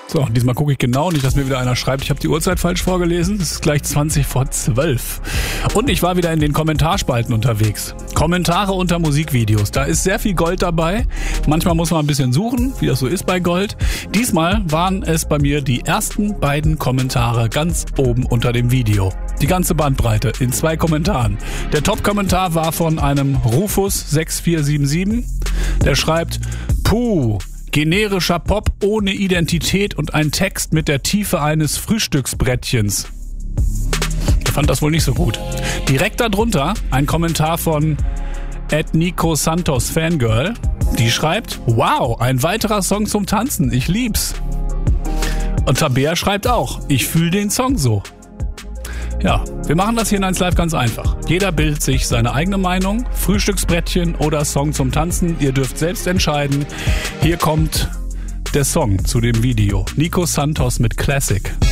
So, diesmal gucke ich genau, nicht, dass mir wieder einer schreibt, ich habe die Uhrzeit falsch vorgelesen. Es ist gleich 20:12. Und ich war wieder in den Kommentarspalten unterwegs. Kommentare unter Musikvideos. Da ist sehr viel Gold dabei. Manchmal muss man ein bisschen suchen, wie das so ist bei Gold. Diesmal waren es bei mir die ersten beiden Kommentare ganz oben unter dem Video. Die ganze Bandbreite in 2 Kommentaren. Der Top-Kommentar war von einem Rufus6477. Der schreibt, puh, generischer Pop ohne Identität und ein Text mit der Tiefe eines Frühstücksbrettchens. Ich fand das wohl nicht so gut. Direkt darunter ein Kommentar von @Nico Santos Fangirl. Die schreibt, wow, ein weiterer Song zum Tanzen, ich lieb's. Und Tabea schreibt auch, ich fühle den Song so. Ja, wir machen das hier in 1 Live ganz einfach. Jeder bildet sich seine eigene Meinung, Frühstücksbrettchen oder Song zum Tanzen. Ihr dürft selbst entscheiden. Hier kommt der Song zu dem Video. Nico Santos mit Classic.